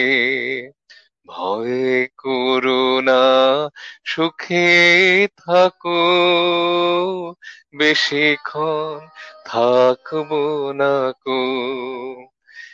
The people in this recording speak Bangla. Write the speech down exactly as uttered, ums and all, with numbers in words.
ভয় করো না, সুখে থাকো, বেশিক্ষণ থাকবো না কো।